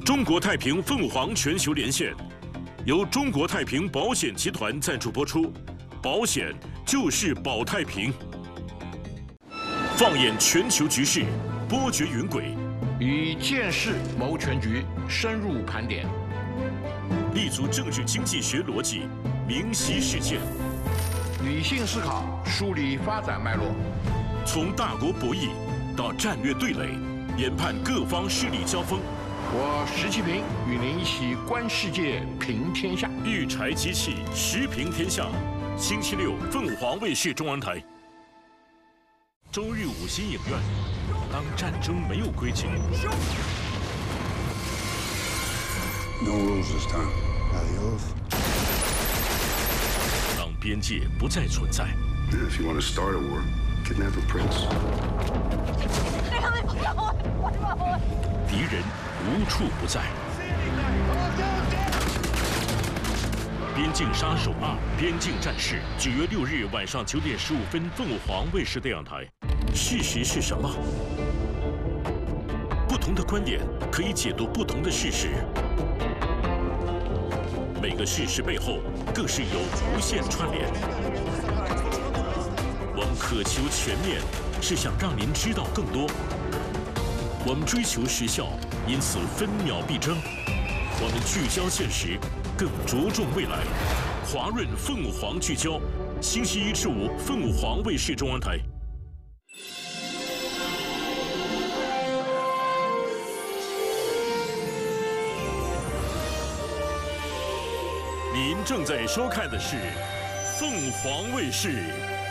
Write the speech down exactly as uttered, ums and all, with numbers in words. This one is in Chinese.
中国太平凤凰全球连线，由中国太平保险集团赞助播出。保险就是保太平。放眼全球局势，波谲云诡， 以见识谋全局，深入盘点， 立足政治经济学逻辑，明晰事件， 理性思考，梳理发展脉络， 从大国博弈到战略对垒，研判各方势力交锋。 我石其平与您一起观世界，评天下。 御柴机器时评天下，星期六凤凰卫视中央台。周日五星影院，当战争没有规矩。 No rules this time. Adios. 当边界不再存在。 If you want to start a war, kidnap a prince. 敌人无处不在。边境杀手二：边境战士，九月六日晚上九点十五分，凤凰卫视电影台。事实是什么？不同的观点可以解读不同的事实。每个事实背后更是有无限串联。我们渴求全面，是想让您知道更多。我们追求时效，因此分秒必争。我们聚焦现实，更着重未来。华润凤凰聚焦，星期一至五，凤凰卫视中央台。您正在收看的是凤凰卫视。